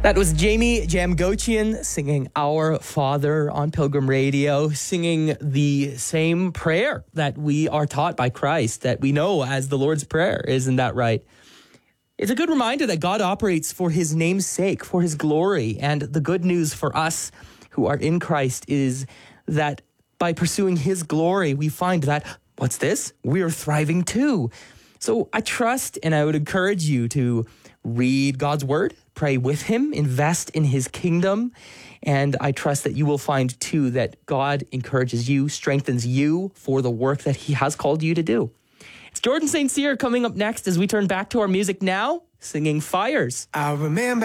That was Jamie Jamgochian singing Our Father on Pilgrim Radio, singing the same prayer that we are taught by Christ, that we know as the Lord's Prayer. Isn't that right? It's a good reminder that God operates for his name's sake, for his glory. And the good news for us who are in Christ is that by pursuing his glory, we find that, what's this? We're thriving too. So I trust and I would encourage you to read God's word, pray with him, invest in his kingdom. And I trust that you will find too that God encourages you, strengthens you for the work that he has called you to do. It's Jordan St. Cyr coming up next as we turn back to our music now, singing Fires. I remember